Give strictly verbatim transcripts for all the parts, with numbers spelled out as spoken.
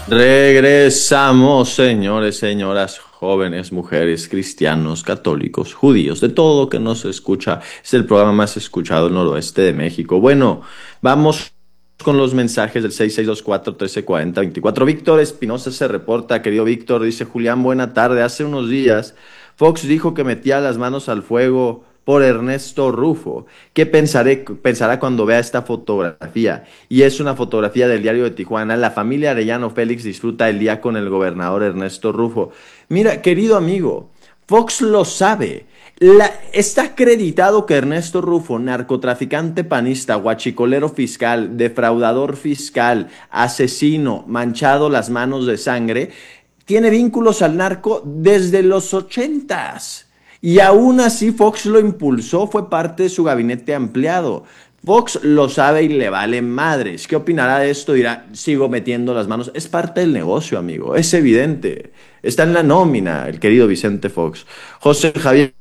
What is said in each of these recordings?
Regresamos, señores, señoras, jóvenes, mujeres, cristianos, católicos, judíos, de todo que nos escucha. Es el programa más escuchado del noroeste de México. Bueno, vamos con los mensajes del seis seis dos cuatro, uno tres cuatro cero, veinticuatro. Víctor Espinosa se reporta, querido Víctor, dice Julián, buena tarde. Hace unos días Fox dijo que metía las manos al fuego por Ernesto Rufo. ¿Qué pensaré, pensará cuando vea esta fotografía? Y es una fotografía del diario de Tijuana. La familia Arellano Félix disfruta el día con el gobernador Ernesto Rufo. Mira, querido amigo, Fox lo sabe. La- está acreditado que Ernesto Rufo, narcotraficante panista, guachicolero fiscal, defraudador fiscal, asesino, manchado las manos de sangre, tiene vínculos al narco desde los ochentas. Y aún así Fox lo impulsó, fue parte de su gabinete ampliado. Fox lo sabe y le vale madres. ¿Qué opinará de esto? Dirá, sigo metiendo las manos. Es parte del negocio, amigo. Es evidente. Está en la nómina, el querido Vicente Fox. José Javier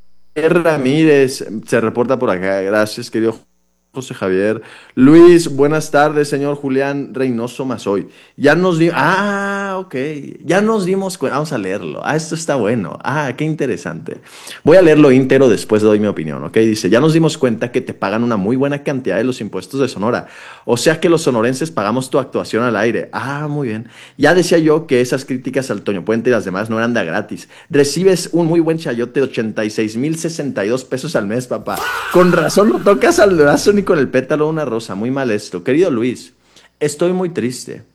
Ramírez se reporta por acá. Gracias, querido José Javier. Luis, buenas tardes, señor Julián Reynoso Mazoy. Ya nos dimos. Ah, ok. Ya nos dimos cuenta. Vamos a leerlo. Ah, esto está bueno. Ah, qué interesante. Voy a leerlo íntegro, después doy mi opinión, ¿ok? Dice: ya nos dimos cuenta que te pagan una muy buena cantidad de los impuestos de Sonora. O sea que los sonorenses pagamos tu actuación al aire. Ah, muy bien. Ya decía yo que esas críticas al Toño Puente y las demás no eran de gratis. Recibes un muy buen chayote de ochenta y seis mil sesenta y dos pesos al mes, papá. Con razón no tocas al brazo ni con el pétalo de una rosa. Muy mal esto. Querido Luis, estoy muy triste.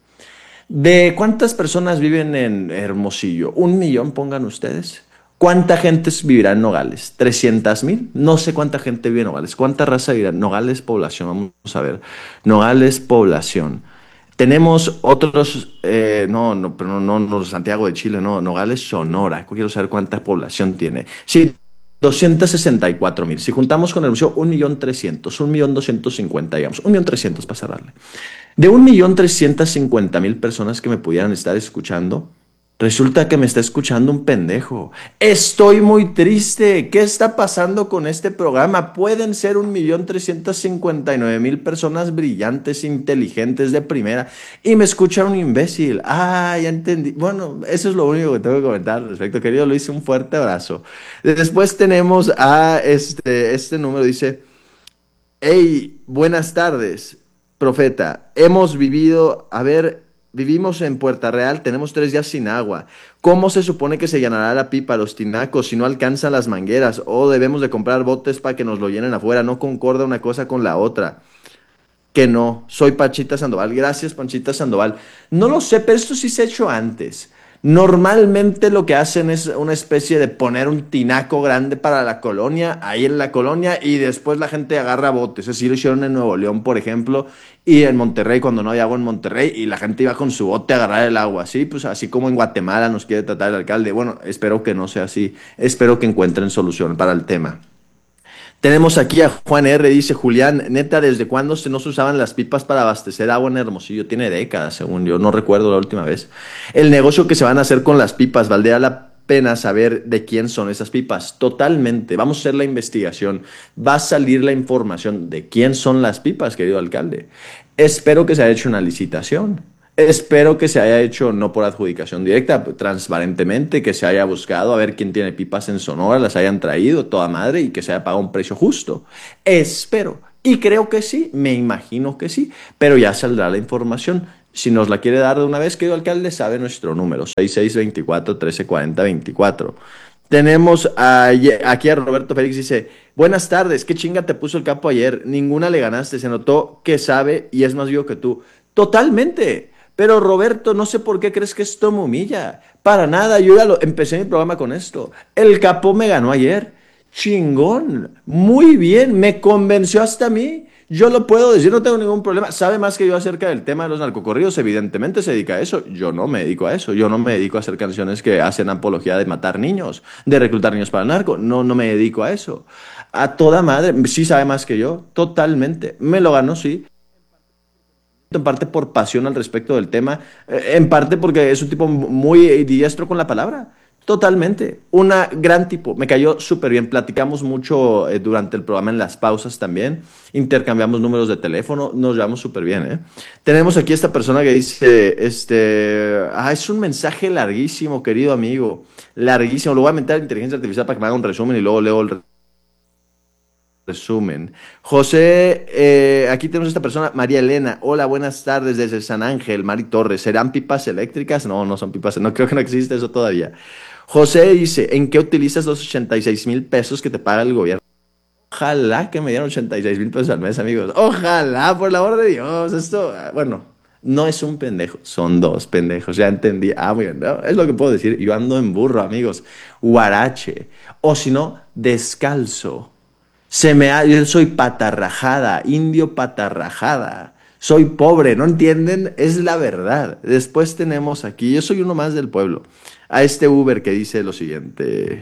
¿De cuántas personas viven en Hermosillo? ¿Un millón, pongan ustedes? ¿Cuánta gente vivirá en Nogales? ¿Trescientas mil? No sé cuánta gente vive en Nogales. ¿Cuánta raza vivirá? Nogales, población. Vamos a ver. Nogales, población. Tenemos otros, eh, no, no, pero no, no, no, Santiago de Chile, no, Nogales, Sonora. Quiero saber cuánta población tiene. Sí, doscientos sesenta y cuatro mil. Si juntamos con el museo, un millón trescientos, un millón doscientos cincuenta, digamos, un millón trescientos para cerrarle. De un millón trescientos cincuenta mil personas que me pudieran estar escuchando, resulta que me está escuchando un pendejo. Estoy muy triste. ¿Qué está pasando con este programa? Pueden ser un millón trescientos cincuenta y nueve mil personas brillantes, inteligentes, de primera, y me escucha un imbécil. Ah, ya entendí. Bueno, eso es lo único que tengo que comentar al respecto. Querido Luis, un fuerte abrazo. Después tenemos a este, este número, dice... Hey, buenas tardes, profeta. Hemos vivido, a ver, vivimos en Puerta Real, tenemos tres días sin agua. ¿Cómo se supone que se llenará la pipa, los tinacos, si no alcanzan las mangueras? O debemos de comprar botes para que nos lo llenen afuera. No concorda una cosa con la otra. Que no, soy Panchita Sandoval. Gracias, Panchita Sandoval. No lo sé, pero esto sí se ha hecho antes. Normalmente lo que hacen es una especie de poner un tinaco grande para la colonia, ahí en la colonia, y después la gente agarra botes. Así lo hicieron en Nuevo León, por ejemplo, y en Monterrey, cuando no hay agua en Monterrey, y la gente iba con su bote a agarrar el agua. Así, pues así como en Guatemala nos quiere tratar el alcalde. Bueno, espero que no sea así. Espero que encuentren solución para el tema. Tenemos aquí a Juan R. Dice Julián, neta, ¿desde cuándo se no se usaban las pipas para abastecer agua en Hermosillo? Tiene décadas, según yo, no recuerdo la última vez. El negocio que se van a hacer con las pipas, valdría la pena saber de quién son esas pipas. Totalmente, vamos a hacer la investigación. Va a salir la información de quién son las pipas, querido alcalde. Espero que se haya hecho una licitación. Espero que se haya hecho no por adjudicación directa, transparentemente, que se haya buscado a ver quién tiene pipas en Sonora, las hayan traído toda madre y que se haya pagado un precio justo. Espero. Y creo que sí, me imagino que sí, pero ya saldrá la información. Si nos la quiere dar de una vez, querido alcalde, sabe nuestro número, seis seis dos cuatro, uno tres cuatro cero, veinticuatro. Tenemos a, aquí a Roberto Félix, dice, buenas tardes, ¿qué chinga te puso el capo ayer? Ninguna le ganaste, se notó que sabe y es más vivo que tú. Totalmente. Pero Roberto, no sé por qué crees que esto me humilla. Para nada, yo ya lo, empecé mi programa con esto. El capo me ganó ayer. Chingón. Muy bien, me convenció hasta a mí. Yo lo puedo decir, no tengo ningún problema. Sabe más que yo acerca del tema de los narcocorridos. Evidentemente se dedica a eso. Yo no me dedico a eso. Yo no me dedico a hacer canciones que hacen apología de matar niños, de reclutar niños para el narco. No, no me dedico a eso. A toda madre, sí sabe más que yo. Totalmente. Me lo ganó, sí, en parte por pasión al respecto del tema, eh, en parte porque es un tipo muy diestro con la palabra. Totalmente. Una gran tipo. Me cayó súper bien. Platicamos mucho eh, durante el programa en las pausas también. Intercambiamos números de teléfono. Nos llevamos súper bien, ¿eh? Tenemos aquí esta persona que dice, este, ah, es un mensaje larguísimo, querido amigo. Larguísimo. Lo voy a meter a inteligencia artificial para que me haga un resumen y luego leo el resumen. José, eh, aquí tenemos esta persona, María Elena. Hola, buenas tardes desde San Ángel, Mari Torres. ¿Serán pipas eléctricas? No, no son pipas, no creo que no existe eso todavía. José dice, ¿en qué utilizas los ochenta y seis mil pesos que te paga el gobierno? Ojalá que me dieran ochenta y seis mil pesos al mes, amigos. Ojalá, por el amor de Dios. Esto, ah, bueno, no es un pendejo, son dos pendejos. Ya entendí. Ah, muy bien, ¿no? Es lo que puedo decir. Yo ando en burro, amigos. Huarache. O si no, descalzo. Se me ha, yo soy patarrajada, indio patarrajada. Soy pobre, ¿no entienden? Es la verdad. Después tenemos aquí, yo soy uno más del pueblo, a este Uber que dice lo siguiente.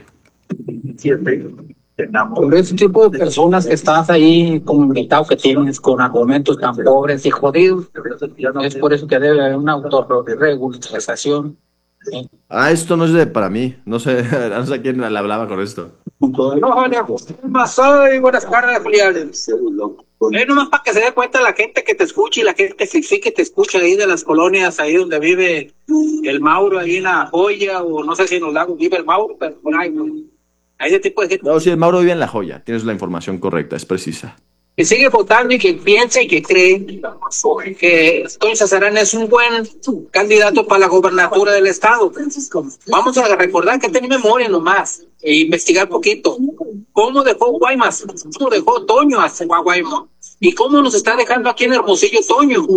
Por ese tipo de personas que estás ahí como invitado que tienes con argumentos tan pobres y jodidos, es por eso que debe haber una autorregularización. ¿Sí? Ah, esto no es de para mí. No sé, no sé a quién le hablaba con esto. No, Julián, soy buenas tardes, Julián. Es nomás para que se dé cuenta la gente que te escucha y la gente que sí que te escucha ahí de las colonias, ahí donde vive el Mauro, ahí en La Joya, o no sé si en los lagos vive el Mauro, pero por ahí, ¿no? Hay ese tipo de gente. No, sí, el Mauro vive en La Joya. Tienes la información correcta, es precisa. Que sigue votando y que piensa y que cree que Tony Cesarán es un buen candidato para la gobernatura del estado. Vamos a recordar que tenía memoria nomás e investigar poquito. ¿Cómo dejó Guaymas? ¿Cómo dejó Toño a Guaymas? ¿Y cómo nos está dejando aquí en Hermosillo Toño?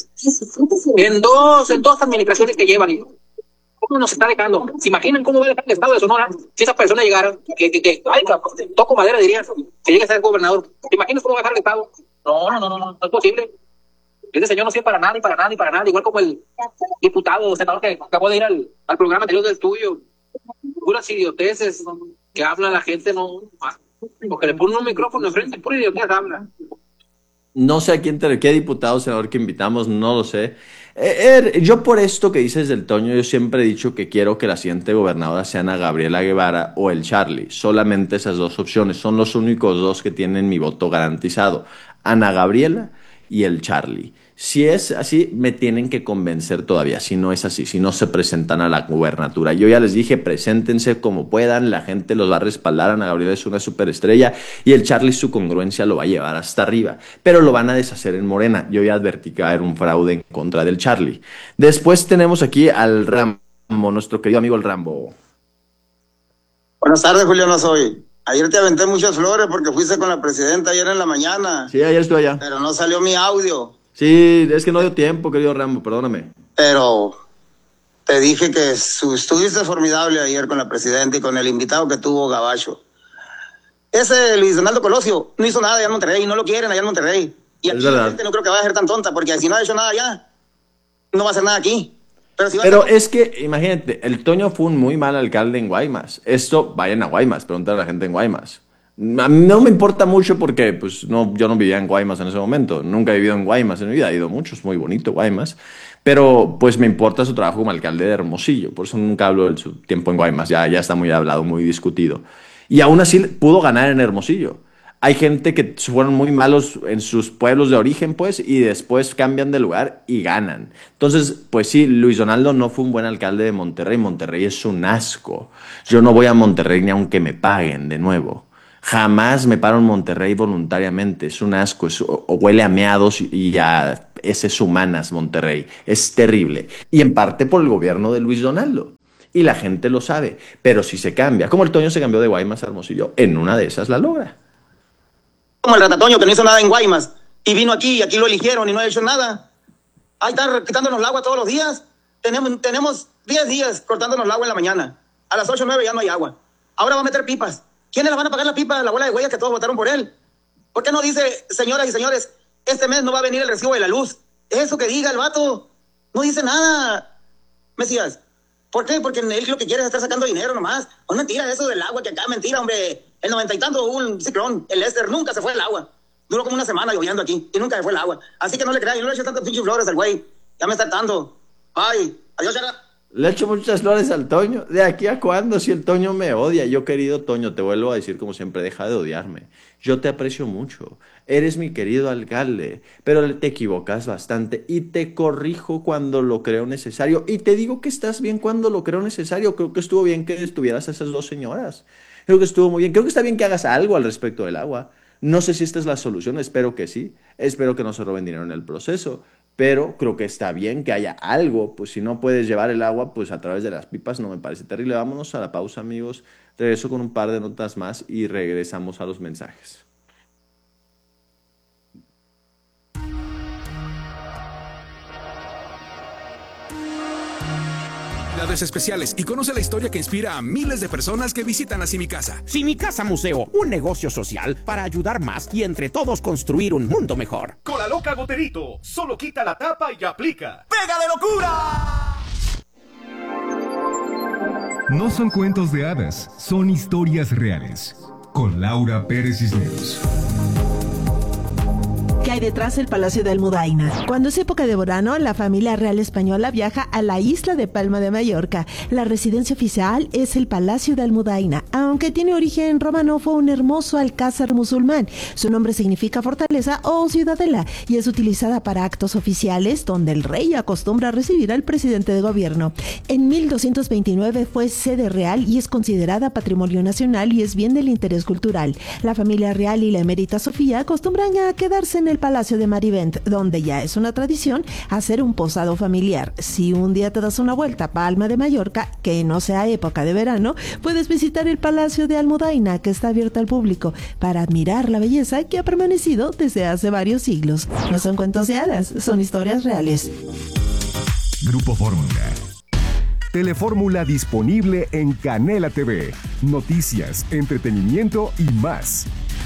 En dos, en dos administraciones que llevan. ¿Cómo nos está dejando? ¿Se imaginan cómo va a dejar el estado de Sonora si esa persona llegara? Que, que, que ay, toco madera, diría, que llegue a ser gobernador. ¿Te imaginas cómo va a dejar el estado? No, no, no, no, no, no es posible. Ese señor no sirve para nada, y para nada, y para nada. Igual como el diputado o senador que acabó de ir al, al programa anterior del tuyo. Puras idioteces que habla la gente, no. Porque le ponen un micrófono enfrente, pura idiotez habla. No sé a quién te, qué diputado, senador que invitamos, no lo sé. Eh, eh, yo por esto que dices del Toño, yo siempre he dicho que quiero que la siguiente gobernadora sea Ana Gabriela Guevara o el Charlie. Solamente esas dos opciones. Son los únicos dos que tienen mi voto garantizado. Ana Gabriela y el Charlie. Si es así, me tienen que convencer todavía. Si no es así, si no se presentan a la gubernatura. Yo ya les dije, preséntense como puedan, la gente los va a respaldar. Ana Gabriela es una superestrella y el Charlie su congruencia lo va a llevar hasta arriba. Pero lo van a deshacer en Morena. Yo ya advertí que va a haber un fraude en contra del Charlie. Después tenemos aquí al Rambo, nuestro querido amigo el Rambo. Buenas tardes, Julio, no soy. Ayer te aventé muchas flores porque fuiste con la presidenta ayer en la mañana. Sí, ayer estuve allá. Pero no salió mi audio. Sí, es que no dio tiempo, querido Rambo, perdóname. Pero te dije que su, estuviste formidable ayer con la presidenta y con el invitado que tuvo Gabacho. Ese Luis Donaldo Colosio no hizo nada allá en Monterrey, no lo quieren allá en Monterrey. Y aquí la gente no creo que vaya a ser tan tonta, porque si no ha hecho nada allá, no va a hacer nada aquí. Pero, si Pero ser... es que, imagínate, el Toño fue un muy mal alcalde en Guaymas. Esto, vayan a Guaymas, preguntar a la gente en Guaymas. A mí no me importa mucho porque pues, no, yo no vivía en Guaymas en ese momento. Nunca he vivido en Guaymas en mi vida. He ido mucho, es muy bonito Guaymas. Pero pues me importa su trabajo como alcalde de Hermosillo. Por eso nunca hablo de su tiempo en Guaymas. Ya, ya está muy hablado, muy discutido. Y aún así pudo ganar en Hermosillo. Hay gente que fueron muy malos en sus pueblos de origen, pues, y después cambian de lugar y ganan. Entonces, pues sí, Luis Donaldo no fue un buen alcalde de Monterrey. Monterrey es un asco. Yo no voy a Monterrey ni aunque me paguen de nuevo. Jamás me paro en Monterrey voluntariamente. Es un asco. Es, o, o huele a meados y a heces humanas Monterrey. Es terrible. Y en parte por el gobierno de Luis Donaldo. Y la gente lo sabe. Pero si se cambia, como el Toño se cambió de Guaymas a Hermosillo, en una de esas la logra. Como el ratatoño que no hizo nada en Guaymas y vino aquí y aquí lo eligieron y no ha hecho nada. Ahí está quitándonos el agua todos los días. Tenemos, tenemos diez días cortándonos el agua en la mañana. A las ocho o nueve ya no hay agua. Ahora va a meter pipas. ¿Quiénes le van a pagar la pipa? La bola de huellas que todos votaron por él. ¿Por qué no dice, señoras y señores, este mes no va a venir el recibo de la luz? Eso que diga el vato. No dice nada. Mesías. ¿Por qué? Porque él lo que quiere es estar sacando dinero nomás. Es mentira eso del agua que acá, mentira, hombre. El noventa y tanto hubo un ciclón, el Esther, nunca se fue el agua. Duró como una semana lloviendo aquí y nunca se fue el agua. Así que no le crean, yo no le eché tantas pinches flores al güey. Ya me está hartando. Ay, adiós, Chara. Le echo muchas flores al Toño. ¿De aquí a cuándo? Si el Toño me odia. Yo, querido Toño, te vuelvo a decir como siempre, deja de odiarme. Yo te aprecio mucho. Eres mi querido alcalde, pero te equivocas bastante y te corrijo cuando lo creo necesario. Y te digo que estás bien cuando lo creo necesario. Creo que estuvo bien que estuvieras a esas dos señoras. Creo que estuvo muy bien. Creo que está bien que hagas algo al respecto del agua. No sé si esta es la solución, espero que sí. Espero que no se roben dinero en el proceso. Pero creo que está bien que haya algo, pues si no puedes llevar el agua pues a través de las pipas, no me parece terrible. Vámonos a la pausa, amigos. Regreso con un par de notas más y regresamos a los mensajes. Especiales y conoce la historia que inspira a miles de personas que visitan así mi casa. Si mi casa museo, un negocio social para ayudar más y entre todos construir un mundo mejor. Cola Loca Goterito, solo quita la tapa y aplica. ¡Pega de locura! No son cuentos de hadas, son historias reales. Con Laura Pérez Cisneros. ¿Qué hay detrás del Palacio de Almudaina? Cuando es época de verano, la familia real española viaja a la isla de Palma de Mallorca. La residencia oficial es el Palacio de Almudaina, aunque tiene origen romano, fue un hermoso alcázar musulmán. Su nombre significa fortaleza o ciudadela y es utilizada para actos oficiales donde el rey acostumbra a recibir al presidente de gobierno. En mil doscientos veintinueve fue sede real y es considerada patrimonio nacional y es bien del interés cultural. La familia real y la emérita Sofía acostumbran a quedarse en el Palacio de Marivent, donde ya es una tradición hacer un posado familiar. Si un día te das una vuelta a Palma de Mallorca, que no sea época de verano, puedes visitar el Palacio de Almudaina, que está abierto al público, para admirar la belleza que ha permanecido desde hace varios siglos. No son cuentos de hadas, son historias reales. Grupo Fórmula. Telefórmula disponible en Canela T V. Noticias, entretenimiento y más.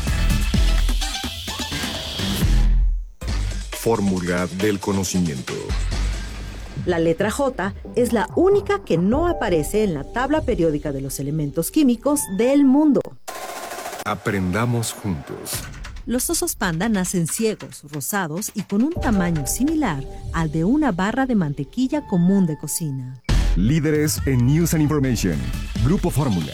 Fórmula del conocimiento. La letra J es la única que no aparece en la tabla periódica de los elementos químicos del mundo. Aprendamos juntos. Los osos panda nacen ciegos, rosados y con un tamaño similar al de una barra de mantequilla común de cocina. Líderes en News and Information. Grupo Fórmula.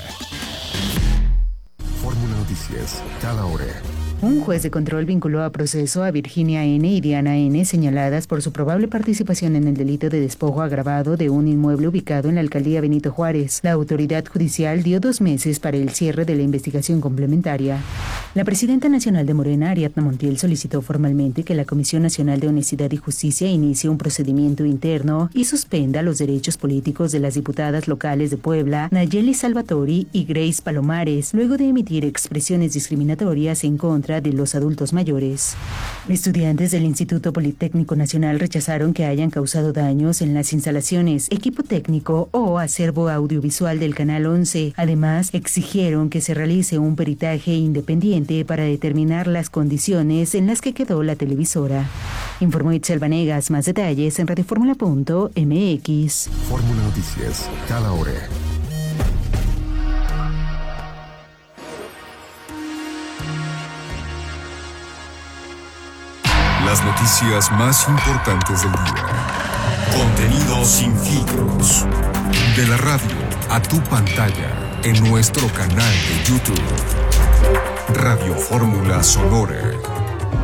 Fórmula Noticias, cada hora. Un juez de control vinculó a proceso a Virginia N. y Diana N. señaladas por su probable participación en el delito de despojo agravado de un inmueble ubicado en la alcaldía Benito Juárez. La autoridad judicial dio dos meses para el cierre de la investigación complementaria. La presidenta nacional de Morena, Ariadna Montiel, solicitó formalmente que la Comisión Nacional de Honestidad y Justicia inicie un procedimiento interno y suspenda los derechos políticos de las diputadas locales de Puebla, Nayeli Salvatori y Grace Palomares, luego de emitir expresiones discriminatorias en contra de los adultos mayores. Estudiantes del Instituto Politécnico Nacional rechazaron que hayan causado daños en las instalaciones, equipo técnico o acervo audiovisual del Canal once. Además, exigieron que se realice un peritaje independiente para determinar las condiciones en las que quedó la televisora. Informó Itzel Vanegas. Más detalles en radioformula punto m x. Fórmula Noticias, cada hora. Las noticias más importantes del día. Contenido sin filtros. De la radio a tu pantalla en nuestro canal de YouTube. Radio Fórmula Sonora.